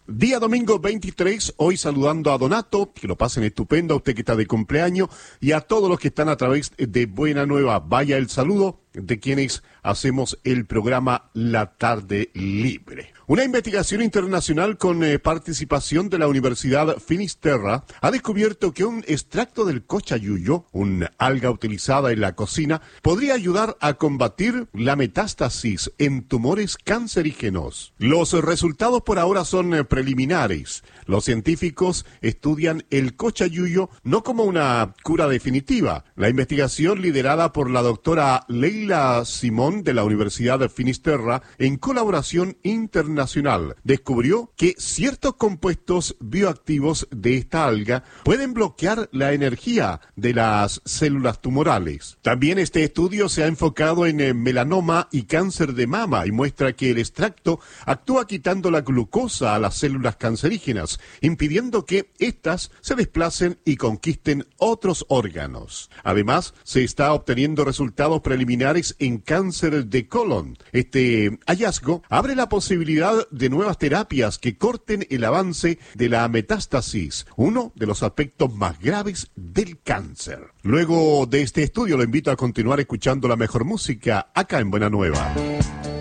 Día domingo 23, hoy saludando a Donato, que lo pasen estupendo, a usted que está de cumpleaños, y a todos los que están a través de Buena Nueva. Vaya el saludo de quienes hacemos el programa La Tarde Libre. Una investigación internacional con participación de la Universidad Finisterra ha descubierto que un extracto del cochayuyo, una alga utilizada en la cocina, podría ayudar a combatir la metástasis en tumores cancerígenos. Los resultados por ahora son preliminares. Los científicos estudian el cochayuyo no como una cura definitiva. La investigación, liderada por la doctora Leila Simón de la Universidad de Finisterra, en colaboración internacional, descubrió que ciertos compuestos bioactivos de esta alga pueden bloquear la energía de las células tumorales. También este estudio se ha enfocado en melanoma y cáncer de mama y muestra que el extracto actúa quitando la glucosa a las células cancerígenas, impidiendo que éstas se desplacen y conquisten otros órganos. Además, se está obteniendo resultados preliminares en cáncer de colon. Este hallazgo abre la posibilidad de nuevas terapias que corten el avance de la metástasis, uno de los aspectos más graves del cáncer. Luego de este estudio, lo invito a continuar escuchando la mejor música acá en Buena Nueva.